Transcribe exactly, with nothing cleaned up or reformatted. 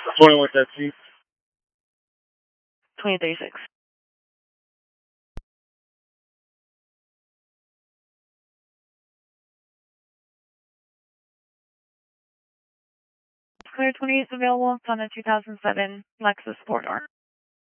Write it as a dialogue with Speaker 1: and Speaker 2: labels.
Speaker 1: twenty-one thirteen.
Speaker 2: twenty thirty-six. Clear twenty-eight is available. It's on a two thousand seven Lexus four door.